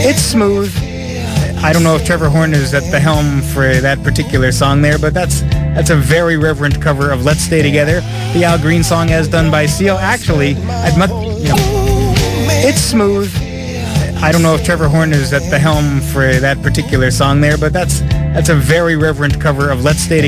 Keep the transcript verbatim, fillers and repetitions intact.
It's smooth. I don't know if Trevor Horn is at the helm for that particular song there, but that's that's a very reverent cover of Let's Stay Together, the Al Green song as done by Seal. Actually, I'd much, you know, it's smooth. I don't know if Trevor Horn is at the helm for that particular song there, but that's that's a very reverent cover of Let's Stay Together.